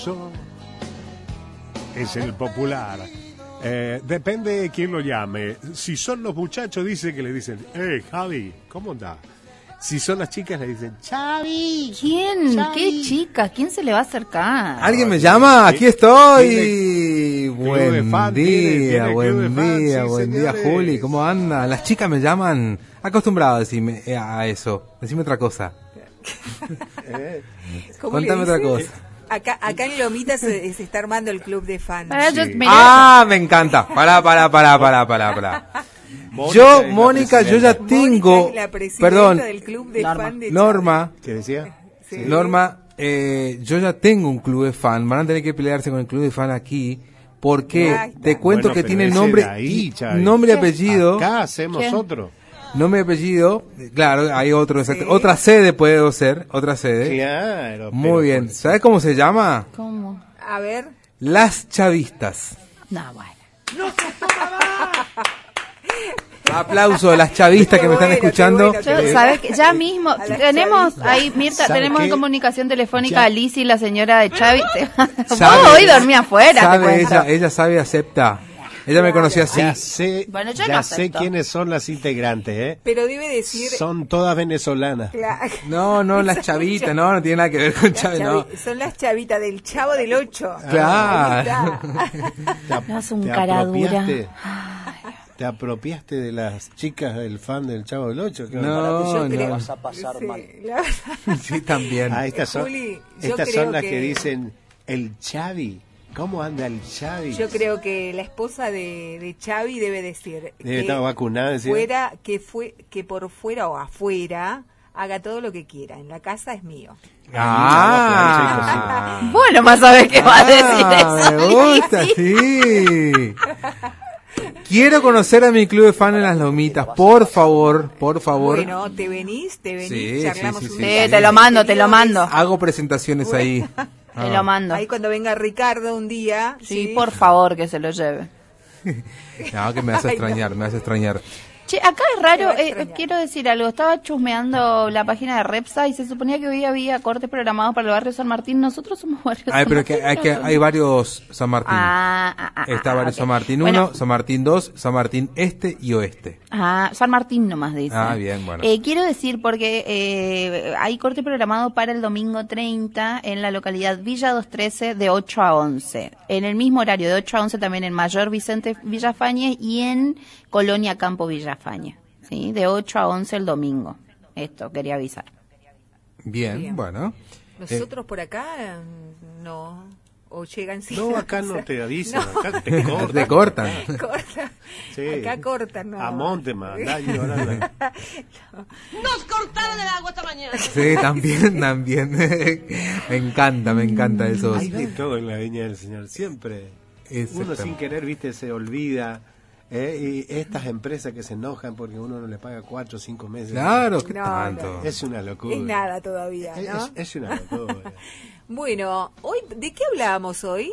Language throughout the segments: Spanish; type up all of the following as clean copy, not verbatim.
Es el popular. Depende de quién lo llame. Si son los muchachos, dice que le dicen, Javi, ¿cómo andás? Si son las chicas, le dicen, Chavi. ¿Quién? Chavi. ¿Qué chica? ¿Quién se le va a acercar? ¿Alguien me llama? Aquí estoy. Buen día, buen día, señores. Juli. ¿Cómo anda? Las chicas me llaman. Acostumbrado a decirme a eso. Decime otra cosa. Contame otra cosa. Acá en Lomita se está armando el club de fans. Me encanta. Pará. Mónica, yo ya tengo. Es la presidenta Perdón, del club de fan de Norma. ¿Qué decía? Sí. Norma, yo ya tengo un club de fan. Van a tener que pelearse con el club de fan aquí. Porque te cuento que tiene nombre y apellido. Acá hacemos otro. Nombre y apellido, claro, hay otro, sí. Otra sede puede ser, otra sede. Claro. Muy bien. ¿Sabes cómo se llama? ¿Cómo? A ver. Las Chavistas. No, bueno. Aplauso a las chavistas que me están escuchando. ¿Sabes qué? Ya mismo tenemos ahí, Mirta, tenemos en comunicación telefónica a Liz y la señora de Chavi. Vos hoy dormí afuera. Ella sabe, acepta. Ella me conocía así. Ya sé quiénes son las integrantes, ¿eh? Pero debe decir... Son todas venezolanas. No, las chavitas, no tiene nada que ver con Chavi, no. Son las chavitas del Chavo del 8. Claro. Es un cara dura. ¿Te apropiaste de las chicas del fan del Chavo del 8? No. Vas a pasar mal. Sí, también. Estas son, Juli, son las que dicen el Chavi. ¿Cómo anda el Chavi? Yo creo que la esposa de Chavi debe decir debe estar vacunada, que por fuera o afuera haga todo lo que quiera. En la casa es mío. Bueno, más sabes qué va a decir eso. Me gusta, sí. Quiero conocer a mi club de fan en las Lomitas, por favor. Bueno, te venís, sí, charlamos sí, un día. Te lo mando. Hago presentaciones ahí. Te lo mando. Ahí cuando venga Ricardo un día. Sí, por favor, que se lo lleve. No, que me hace extrañar. Che, acá es raro, quiero decir algo, estaba chusmeando la página de Repsa y se suponía que hoy había cortes programados para el barrio San Martín. Nosotros somos barrio San Martín. Pero hay varios San Martín. Está barrio San Martín 1, San Martín 2, San Martín Este y Oeste. San Martín nomás dice. Bien, bueno. Quiero decir porque hay corte programado para el domingo 30 en la localidad Villa 213 de 8 a 11. En el mismo horario de 8 a 11 también en Mayor Vicente Villafañe y en Colonia Campo Villafañe, ¿sí? De 8 a 11 el domingo. Esto quería avisar. Bien. Bueno. Nosotros por acá no, o llegan sin No, acá no te avisan, no. acá te cortan. Te cortan. Sí. Acá cortan, no. A monte, No. Nos cortaron el agua esta mañana. Sí, también. Me encanta eso. Hay de todo en la viña del Señor, siempre. Uno sin querer, se olvida. Y estas empresas que se enojan porque uno no le paga 4 o 5 meses. Claro, ¿qué tanto? No. Es una locura. Es nada todavía, ¿no? Es una locura. Bueno, hoy, ¿de qué hablábamos hoy?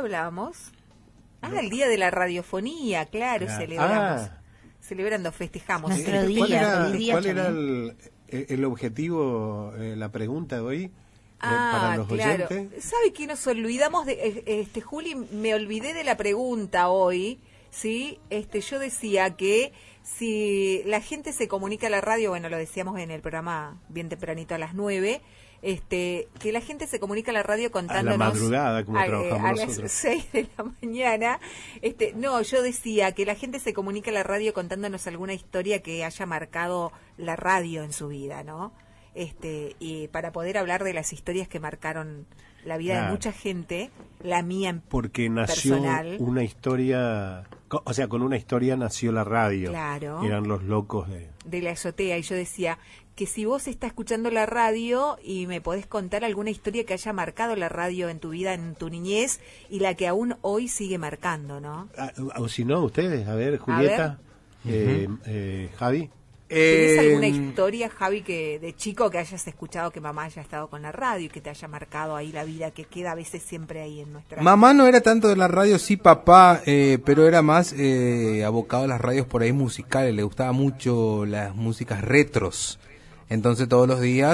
El Día de la Radiofonía, claro, celebrando, festejamos. Nuestro día. ¿Cuál era el objetivo, la pregunta de hoy? Para los oyentes. ¿Sabe que nos olvidamos de, Juli, me olvidé de la pregunta hoy? Sí, yo decía que si la gente se comunica a la radio, bueno, lo decíamos en el programa bien tempranito a las 9, que la gente se comunica a la radio contándonos... A la madrugada, como trabajamos nosotros. A las 6 de la mañana. No, yo decía que la gente se comunica a la radio contándonos alguna historia que haya marcado la radio en su vida, ¿no? Y para poder hablar de las historias que marcaron la vida de mucha gente, la mía porque nació personal. Una historia, con una historia nació la radio. Claro. Eran los locos de la azotea. Y yo decía que si vos estás escuchando la radio y me podés contar alguna historia que haya marcado la radio en tu vida, en tu niñez, y la que aún hoy sigue marcando, ¿no? O si no, ustedes, a ver, Julieta, Javi. ¿Tenés alguna historia, Javi, que de chico que hayas escuchado que mamá haya estado con la radio y que te haya marcado ahí la vida, que queda a veces siempre ahí en nuestra... Mamá no era tanto de la radio, sí papá, pero era más abocado a las radios por ahí musicales, le gustaba mucho las músicas retros. Entonces todos los días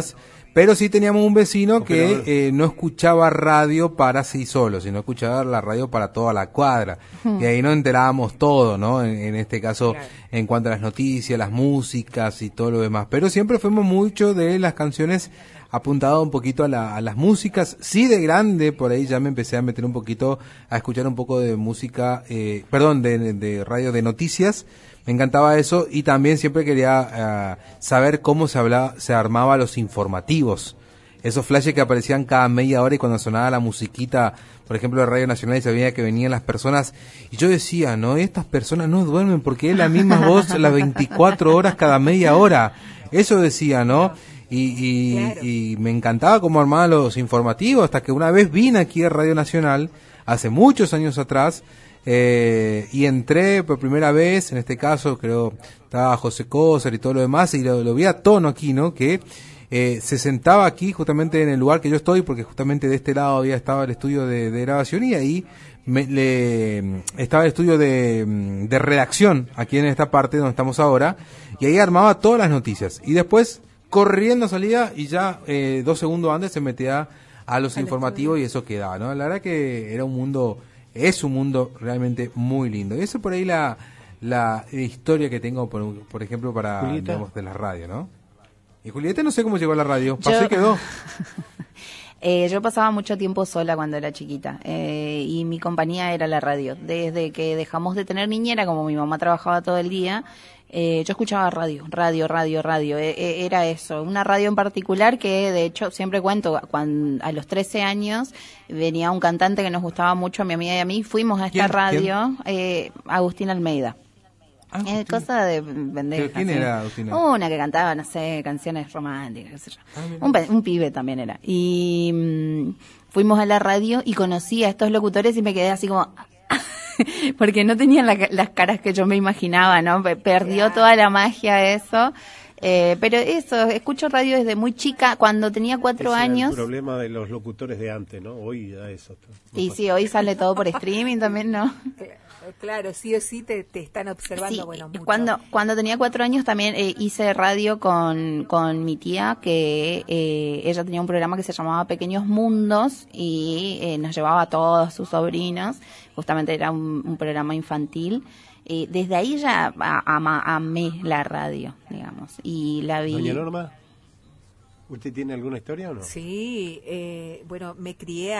Pero sí teníamos un vecino que no escuchaba radio para sí solo, sino escuchaba la radio para toda la cuadra. Y ahí nos enterábamos todo, ¿no? En este caso, claro, en cuanto a las noticias, las músicas y todo lo demás. Pero siempre fuimos mucho de las canciones apuntado un poquito a las músicas. Sí, de grande, por ahí ya me empecé a meter un poquito, a escuchar un poco de música, de radio de noticias. Me encantaba eso, y también siempre quería saber cómo se armaba los informativos. Esos flashes que aparecían cada media hora, y cuando sonaba la musiquita, por ejemplo, de Radio Nacional, y sabía que venían las personas, y yo decía, no, estas personas no duermen porque es la misma voz las 24 horas cada media hora. Eso decía, ¿no? Y me encantaba cómo armaban los informativos, hasta que una vez vine aquí a Radio Nacional, hace muchos años atrás, y entré por primera vez, en este caso creo estaba José Cósar y todo lo demás, y lo vi a tono aquí, ¿no? Que se sentaba aquí justamente en el lugar que yo estoy, porque justamente de este lado había estado el estudio de grabación, y ahí estaba el estudio de redacción aquí en esta parte donde estamos ahora, y ahí armaba todas las noticias, y después corriendo salía, y ya 2 segundos antes se metía a los informativos, y eso quedaba, ¿no? La verdad que era un mundo, es un mundo realmente muy lindo. Y eso por ahí la historia que tengo, por ejemplo, para, digamos, de la radio, ¿no? Y Julieta no sé cómo llegó a la radio, pasó y quedó. Yo pasaba mucho tiempo sola cuando era chiquita, y mi compañía era la radio. Desde que dejamos de tener niñera, como mi mamá trabajaba todo el día, yo escuchaba radio. Era eso, una radio en particular que, de hecho, siempre cuento, cuando a los 13 años venía un cantante que nos gustaba mucho, a mi amiga y a mí, fuimos a esta radio, Agustín Almeida. Cosa de pendeja. ¿Quién era Agustín? Una que cantaba, no sé, canciones románticas, qué sé yo. Un pibe también era. Y fuimos a la radio y conocí a estos locutores y me quedé así como... porque no tenían las caras que yo me imaginaba, ¿no? Perdió toda la magia eso. Pero eso, escucho radio desde muy chica, cuando tenía 4 años. Es el problema de los locutores de antes, ¿no? Hoy ya eso. Y sí, hoy sale todo por streaming también, ¿no? Claro, sí o sí te están observando, sí, bueno, mucho. Cuando tenía 4 años también hice radio con mi tía, que ella tenía un programa que se llamaba Pequeños Mundos, y nos llevaba a todos sus sobrinos. Justamente era un programa infantil. Desde ahí ya amé la radio, digamos, y la vi. Doña Norma, ¿usted tiene alguna historia o no? Sí, bueno, me crié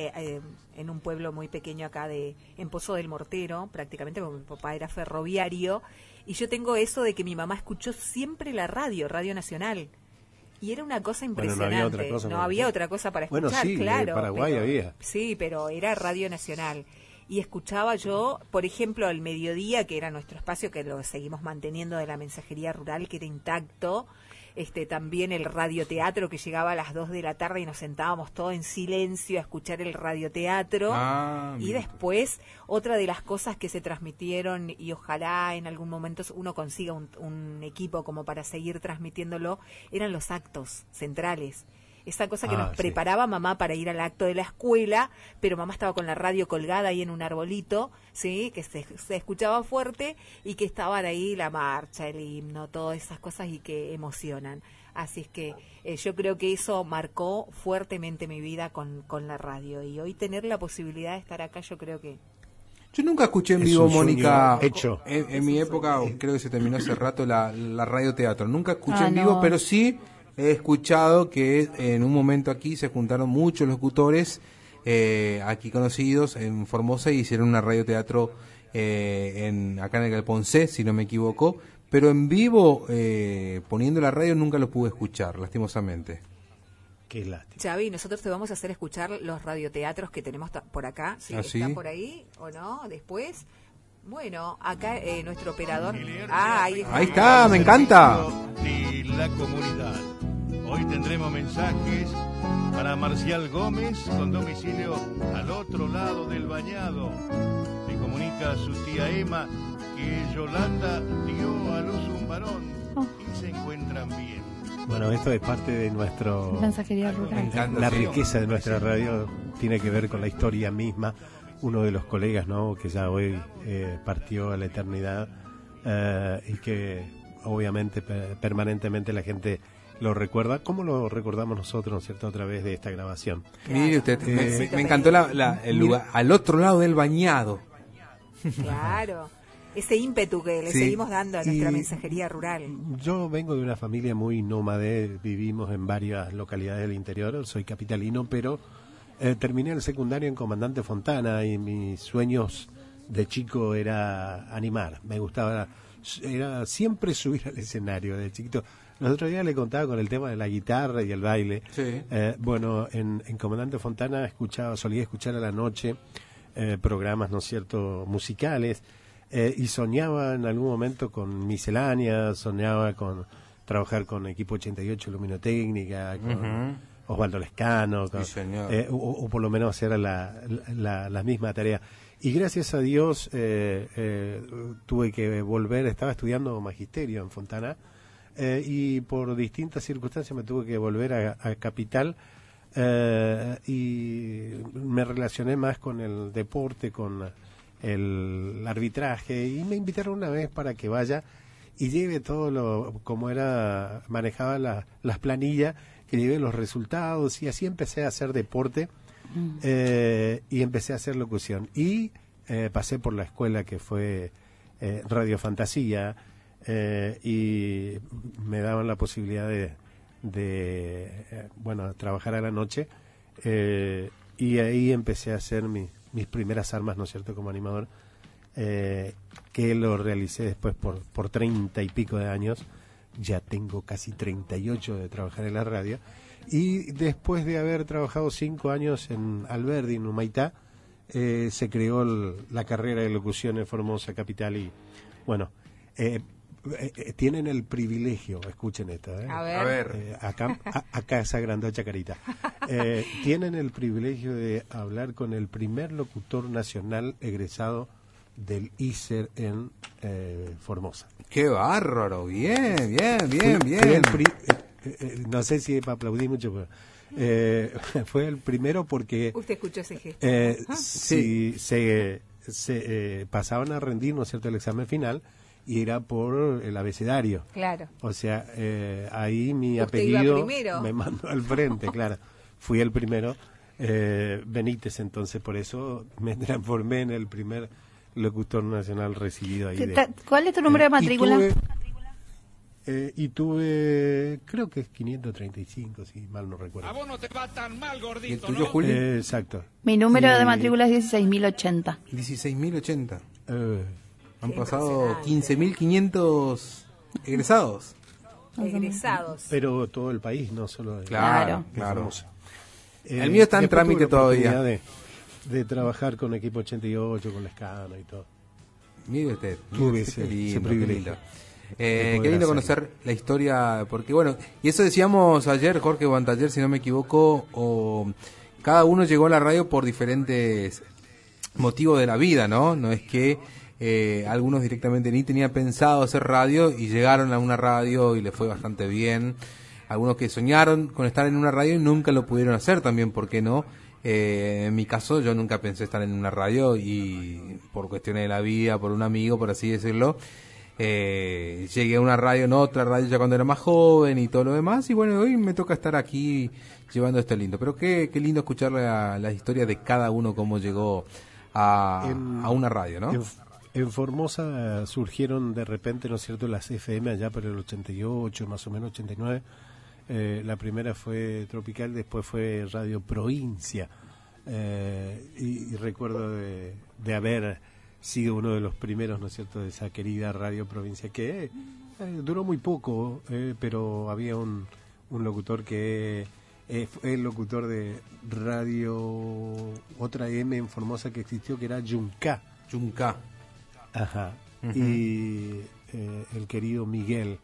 en un pueblo muy pequeño acá en Pozo del Mortero, prácticamente, porque mi papá era ferroviario, y yo tengo eso de que mi mamá escuchó siempre la Radio Nacional, y era una cosa impresionante. Bueno, no había otra cosa para escuchar, bueno, sí, claro. En Paraguay había. Sí, pero era Radio Nacional. Y escuchaba yo, por ejemplo, al mediodía, que era nuestro espacio, que lo seguimos manteniendo, de la mensajería rural, que era intacto. También el radioteatro, que llegaba a las 2 de la tarde y nos sentábamos todos en silencio a escuchar el radioteatro. Y después, otra de las cosas que se transmitieron, y ojalá en algún momento uno consiga un equipo como para seguir transmitiéndolo, eran los actos centrales. Esa cosa que nos preparaba mamá para ir al acto de la escuela, pero mamá estaba con la radio colgada ahí en un arbolito, sí, que se escuchaba fuerte, y que estaban ahí la marcha, el himno, todas esas cosas, y que emocionan. Así es que yo creo que eso marcó fuertemente mi vida con la radio, y hoy tener la posibilidad de estar acá, yo creo que... Yo nunca escuché en vivo, Mónica, hecho. En mi época, creo que se terminó hace rato la radioteatro. Nunca escuché en vivo, pero sí... He escuchado que en un momento aquí se juntaron muchos locutores aquí conocidos en Formosa, y hicieron una radioteatro acá en el Galpón C, si no me equivoco, pero en vivo, poniendo la radio, nunca lo pude escuchar, lastimosamente. Qué lástima. Xavi, nosotros te vamos a hacer escuchar los radioteatros que tenemos por acá. ¿Sí? ¿Están por ahí o no? Después... Bueno, acá nuestro operador... ahí está, me encanta. Y la comunidad. Hoy tendremos mensajes para Marcial Gómez, con domicilio al otro lado del bañado. Le comunica a su tía Emma que Yolanda dio a luz un varón y se encuentran bien. Bueno, esto es parte de nuestro... Mensajería rural. La riqueza de nuestra radio tiene que ver con la historia misma. Uno de los colegas, ¿no?, que ya hoy partió a la eternidad, y que obviamente permanentemente la gente lo recuerda, como lo recordamos nosotros, ¿no es cierto?, a través de esta grabación. Mire usted, me encantó el lugar, al otro lado del bañado. Claro, ese ímpetu que le seguimos dando a nuestra mensajería rural. Yo vengo de una familia muy nómade, vivimos en varias localidades del interior, soy capitalino, pero terminé el secundario en Comandante Fontana y mis sueños de chico era animar, me gustaba, era siempre subir al escenario de chiquito. Los otros días le contaba con el tema de la guitarra y el baile. Sí. Bueno, en Comandante Fontana solía escuchar a la noche programas, ¿no es cierto?, musicales, y soñaba en algún momento con miscelánea, soñaba con trabajar con Equipo 88 Luminotécnica, con Osvaldo Lescano, o por lo menos hacer la misma tarea. Y gracias a Dios tuve que volver, estaba estudiando magisterio en Fontana, y por distintas circunstancias me tuve que volver a Capital, y me relacioné más con el deporte, con el arbitraje, y me invitaron una vez para que vaya y lleve todo como era, manejaba las planillas, que lleve los resultados, y así empecé a hacer deporte, y empecé a hacer locución. Y pasé por la escuela que fue Radio Fantasía, y me daban la posibilidad de trabajar a la noche, y ahí empecé a hacer mis primeras armas, ¿no es cierto?, como animador, que lo realicé después por 30 y pico de años. Ya tengo casi 38 de trabajar en la radio, y después de haber trabajado 5 años en Alberdi, en Humaitá, se creó la carrera de locución en Formosa Capital. Y bueno, tienen el privilegio, escuchen esto, a ver. Acá esa grandocha carita, tienen el privilegio de hablar con el primer locutor nacional egresado del ISER en Formosa. ¡Qué bárbaro! Bien. No sé si para aplaudir mucho, pero fue el primero porque... Usted escuchó ese gesto. Sí, se pasaban a rendir, ¿no es cierto?, el examen final, y era por el abecedario. Claro. O sea, ahí mi ¿Usted apellido iba primero? me mandó al frente, claro. Fui el primero, Benítez, entonces por eso me transformé en el primer locutor nacional recibido ahí. ¿Cuál es tu número de matrícula? Y tuve, creo que es 535, si mal no recuerdo. A vos no te va tan mal, gordito, ¿Y el tuyo, ¿no? Juli? Exacto. Mi número de matrícula es 16.080. 16.080. Han Qué pasado impresionante. 15.500 egresados. Egresados. Pero todo el país, no solo Claro. Formosa. El mío está en después trámite tuve la todavía. oportunidad de trabajar con Equipo 88, con Lescano y todo. Mire usted. Tuve qué ese lindo, privilegio. qué lindo poder hacerlo. conocer la historia, porque bueno, y eso decíamos ayer, Jorge, o anteayer, si no me equivoco, o cada uno llegó a la radio por diferentes motivos de la vida, ¿no? No es que algunos directamente ni tenían pensado hacer radio y llegaron a una radio y les fue bastante bien. Algunos que soñaron con estar en una radio y nunca lo pudieron hacer también, ¿por qué no? En mi caso, yo nunca pensé estar en una radio, y por cuestiones de la vida, por un amigo, por así decirlo, llegué a una radio, en otra radio ya cuando era más joven y todo lo demás, y bueno, hoy me toca estar aquí llevando esto lindo. Pero qué lindo escuchar la historia de cada uno, cómo llegó a una radio, ¿no? En Formosa surgieron de repente, ¿no es cierto?, las FM allá por el 88, más o menos 89. La primera fue Tropical, después fue Radio Provincia, y recuerdo de haber sido uno de los primeros, ¿no es cierto?, de esa querida Radio Provincia, que duró muy poco, pero había un locutor que fue el locutor de Radio Otra M en Formosa que existió, que era Yunca. Ajá. Uh-huh. Y el querido Miguel,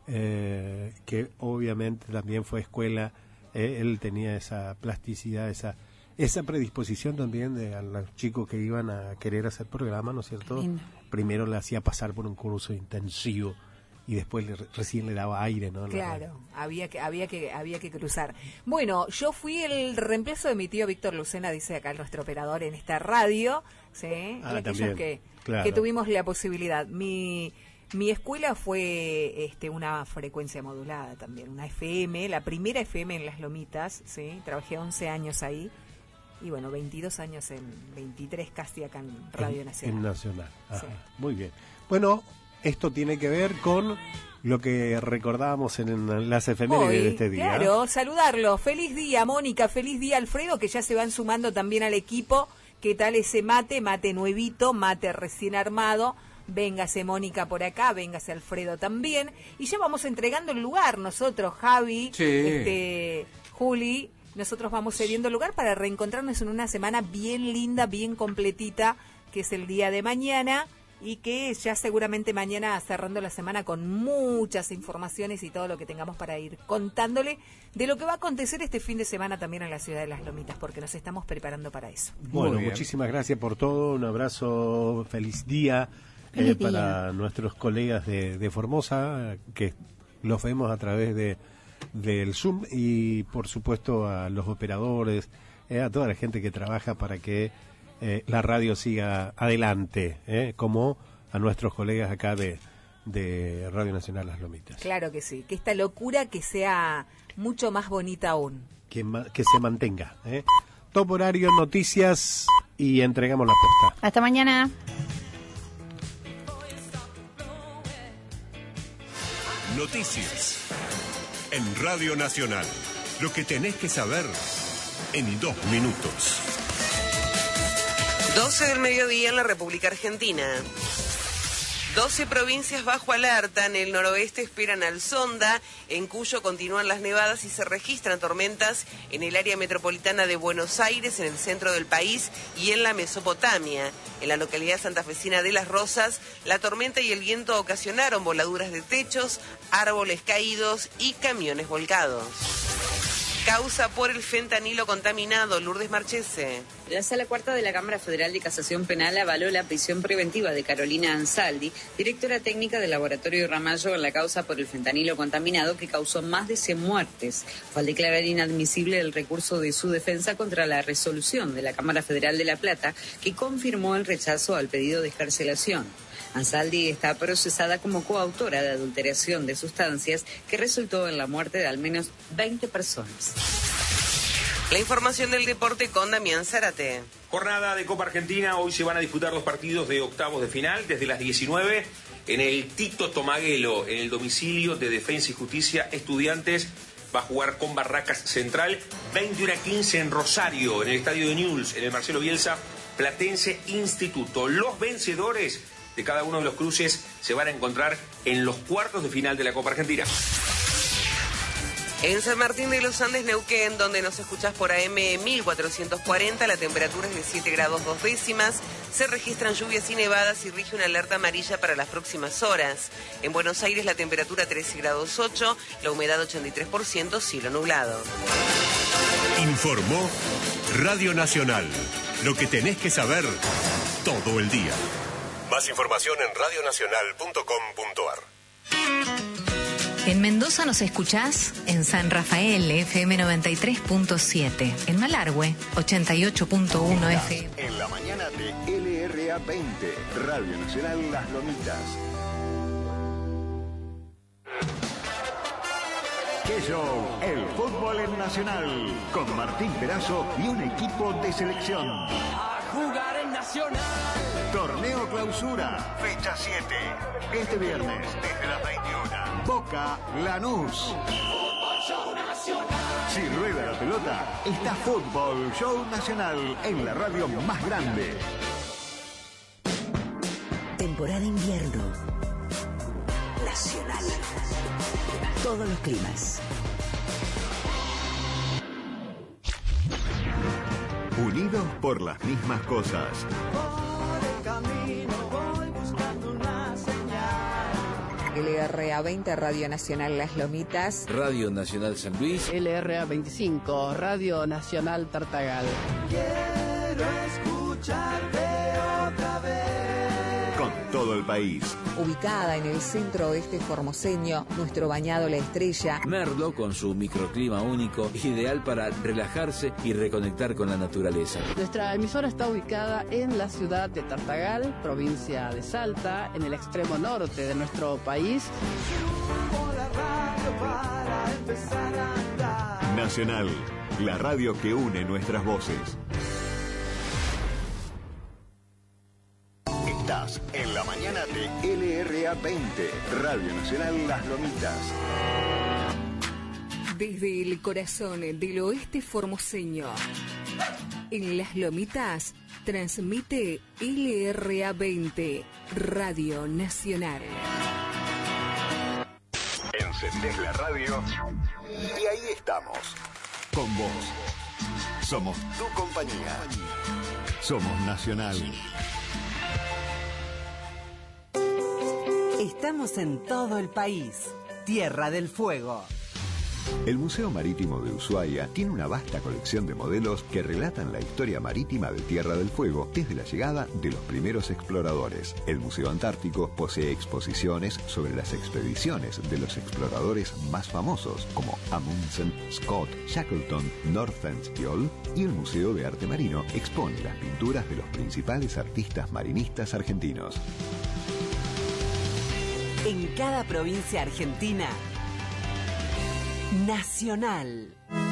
que obviamente también fue escuela, él tenía esa plasticidad, esa predisposición también a los chicos que iban a querer hacer programa, ¿no es cierto? Lindo. Primero le hacía pasar por un curso intensivo y después recién le daba aire, ¿no? Claro, había que cruzar. Bueno, yo fui el reemplazo de mi tío Víctor Lucena, dice acá nuestro operador en esta radio, ¿sí? Ah, y aquellos también, claro. que tuvimos la posibilidad. Mi Mi escuela fue una frecuencia modulada también, una FM, la primera FM en Las Lomitas, ¿sí? Trabajé 11 años ahí y bueno, 22 años 23 casi acá en Radio Nacional. En Nacional, Sí. Muy bien. Bueno, esto tiene que ver con lo que recordábamos en las efemérides de este día. Claro, saludarlo. Feliz día, Mónica, feliz día, Alfredo, que ya se van sumando también al equipo. ¿Qué tal ese mate? Mate nuevito, mate recién armado. Véngase Mónica por acá, véngase Alfredo también. Y ya vamos entregando el lugar nosotros, Javi, Sí. Juli. Nosotros vamos cediendo el lugar para reencontrarnos en una semana bien linda, bien completita, que es el día de mañana. Y que ya seguramente mañana cerrando la semana con muchas informaciones y todo lo que tengamos para ir contándole de lo que va a acontecer este fin de semana también en la ciudad de Las Lomitas, porque nos estamos preparando para eso. Bueno, muchísimas gracias por todo, un abrazo, feliz día, Feliz día. para nuestros colegas de Formosa, que los vemos a través del Zoom, y por supuesto a los operadores, a toda la gente que trabaja para que la radio siga adelante, como a nuestros colegas acá de Radio Nacional Las Lomitas. Claro que sí, que esta locura que sea mucho más bonita aún. Que se mantenga. Top horario, noticias y entregamos la posta. Hasta mañana. Noticias en Radio Nacional. Lo que tenés que saber en 2 minutos. 12 del mediodía en la República Argentina. 12 provincias bajo alerta. En el noroeste esperan al Sonda, en Cuyo continúan las nevadas y se registran tormentas en el área metropolitana de Buenos Aires, en el centro del país y en la Mesopotamia. En la localidad santafesina de Las Rosas, la tormenta y el viento ocasionaron voladuras de techos, árboles caídos y camiones volcados. Causa por el fentanilo contaminado, Lourdes Marchese. La Sala Cuarta de la Cámara Federal de Casación Penal avaló la prisión preventiva de Carolina Ansaldi, directora técnica del Laboratorio Ramallo, en la causa por el fentanilo contaminado que causó más de 100 muertes. Fue al declarar inadmisible el recurso de su defensa contra la resolución de la Cámara Federal de La Plata, que confirmó el rechazo al pedido de excarcelación. Ansaldi está procesada como coautora de adulteración de sustancias que resultó en la muerte de al menos 20 personas. La información del deporte con Damián Zárate. Jornada de Copa Argentina, hoy se van a disputar los partidos de octavos de final desde las 19 en el Tito Tomaguelo, en el domicilio de Defensa y Justicia. Estudiantes va a jugar con Barracas Central, 21:15 en Rosario, en el estadio de Newell's, en el Marcelo Bielsa, Platense Instituto. Los vencedores de cada uno de los cruces se van a encontrar en los cuartos de final de la Copa Argentina. En San Martín de los Andes, Neuquén, donde nos escuchás por AM 1440, la temperatura es de 7 grados 2 décimas, se registran lluvias y nevadas y rige una alerta amarilla para las próximas horas. En Buenos Aires la temperatura 13 grados 8, la humedad 83%, cielo nublado. Informó Radio Nacional. Lo que tenés que saber todo el día. Más información en radionacional.com.ar. En Mendoza nos escuchás en San Rafael, FM 93.7. En Malargüe, 88.1 FM. En la mañana de LRA 20, Radio Nacional Las Lomitas. ¡Qué show! El fútbol en Nacional, con Martín Perazo y un equipo de selección. A jugar en Nacional. Torneo Clausura, fecha 7. Este viernes, desde las 21. Boca Lanús. Si rueda la pelota, está Fútbol Show Nacional en la radio más grande. Temporada invierno. Nacional. Todos los climas. Unidos por las mismas cosas. LRA 20, Radio Nacional Las Lomitas. Radio Nacional San Luis. LRA 25, Radio Nacional Tartagal. Quiero escucharte otra vez. Con todo el país. Ubicada en el centro oeste formoseño, nuestro bañado La Estrella. Merlo, con su microclima único, ideal para relajarse y reconectar con la naturaleza. Nuestra emisora está ubicada en la ciudad de Tartagal, provincia de Salta, en el extremo norte de nuestro país. Nacional, la radio que une nuestras voces. Estás en la mañana de LRA 20, Radio Nacional Las Lomitas. Desde el corazón del oeste formoseño, en Las Lomitas, transmite LRA 20, Radio Nacional. Encendés la radio y ahí estamos, con vos. Somos tu compañía. Somos Nacional. Estamos en todo el país. Tierra del Fuego. El Museo Marítimo de Ushuaia tiene una vasta colección de modelos que relatan la historia marítima de Tierra del Fuego desde la llegada de los primeros exploradores. El Museo Antártico posee exposiciones sobre las expediciones de los exploradores más famosos como Amundsen, Scott, Shackleton, Nordenskiöld, y el Museo de Arte Marino expone las pinturas de los principales artistas marinistas argentinos. En cada provincia argentina, Nacional.